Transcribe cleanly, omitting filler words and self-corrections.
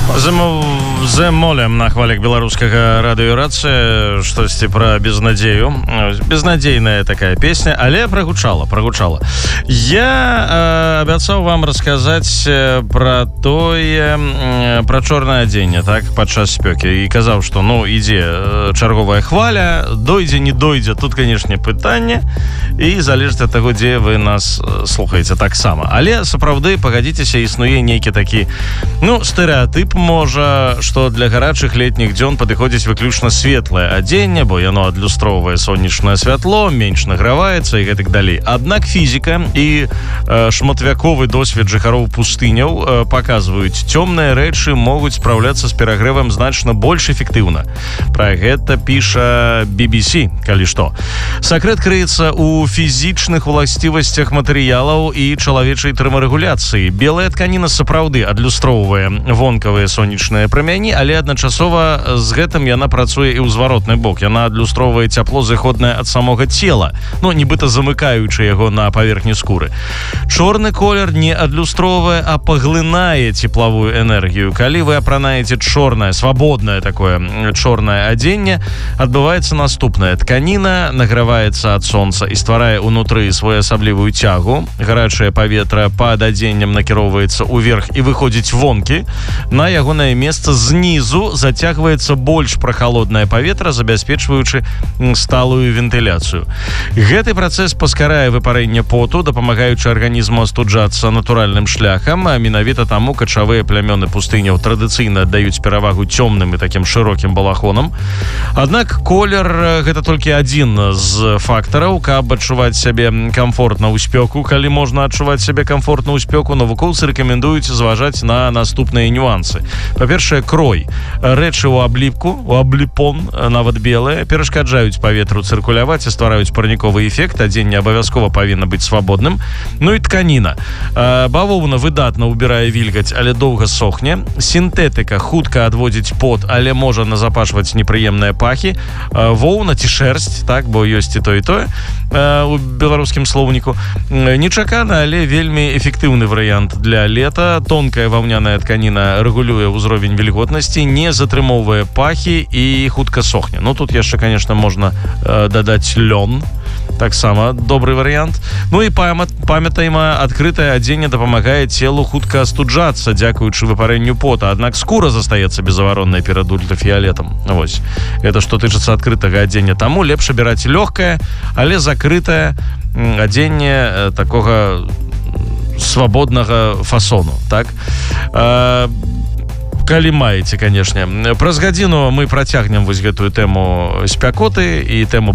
Молем на хвалях беларускага радыёрацыя штосьці пра безнадзею. Безнадзейная такая песня, але прогучала. Я абяцаў вам расказаць пра чорнае адзенне, так, падчас спёкі, і казаў, што ідзе чарговая хваля, дойдзе, не дойдзе, тут, канешне, пытанне, і залежыць ад таго, дзе вы нас слухаеце таксама. Але сапраўды, пагадзіцеся, існуе нейкі такі, стэрэатып, можа, што для гарачых летніх дзён падыходзіць выключна светлае адзенне, бо яно адлюстроўвае сонечнае святло, менш награваецца і гэтак далей. Аднак фізіка і шматвяковы досвед жыхароў пустыняў паказваюць, цёмныя рэчы могуць спраўляцца з перагрэвам значна больш эфектыўна. Пра гэта піша BBC, калі што. Сакрэт крыецца ў фізічных уласцівасцях матэрыялаў і чалавечай тэрмарэгуляцыі. Белая тканіна сапраўды адлюстроўвае вонкавыя сонечныя прамяні, але адначасова з гэтым яна працуе і ў зваротны бок. Яна адлюстроўвае цяпло, зыходнае ад самога цела, нібыта замыкаючы яго на паверхні скуры. Чорны колер не адлюстроўвае, а паглынае цеплавую энергію. Калі вы апранаеце чорнае, свабоднае такое чорнае адзенне, адбываецца наступнае. Тканіна награваецца ад сонца і стварае ўнутры своеасаблівую цягу. Гарачае паветра пад адзеннем накіроўваецца ўверх і выходзіць вонкі. На ягонае месца знізу зацягваецца больш прахалоднае паветра, забяспечваючы сталую вентыляцыю. Гэты працэс паскарае выпарэнне поту, дапамагаючы арганізму астуджацца натуральным шляхам, а менавіта таму качавыя плямёны пустыняў традыцыйна аддаюць перавагу цёмным і такім шырокім балахонам. Аднак колер гэта толькі адзін з фактараў, каб адчуваць сябе камфортна ў спёку. Калі можна адчуваць сябе камфортна ў спёку, навукоўцы рэкамендуюць зважаць на наступныя нюансы. Па-першае, крой. Рэчы ў абліпон, нават белыя, перашкаджаюць паветру цыркуляваць і ствараюць парніковы эфект. Адзенне абавязкова павінна быць свабодным. І тканіна. Бавоўна выдатна ўбірае вільгаць, але доўга сохне. Сінтэтыка хутка адводзіць пот, але можа назапашваць непрыемныя пахі. Воўна ці шэрсць, так, бо ёсць і тое у беларускім слоўніку. Нечакана, але вельмі эфектыўны варыянт для лета. Тонкая ваўняная тканіна рэгулюе ўзровень вільготнасці, не затрымоўвае пахі і хутка сохне. Тут яшчэ, конечно, можна дадаць лён. Таксама добры варыянт. І памятаем, адкрытае адзенне дапамагае целу хутка астуджацца, дзякуючы выпарэнню пота. Аднак скура застаецца безавароннай перад ультрафіялетам. Вось. Это што тычыцца адкрытага адзення. Таму лепш абіраць лёгкае, але закрытае адзенне такога свабоднага фасону. Так? Калі маеце, канешне. Праз гадзіну мы працягнем вось гэтую тэму спякоты і тэму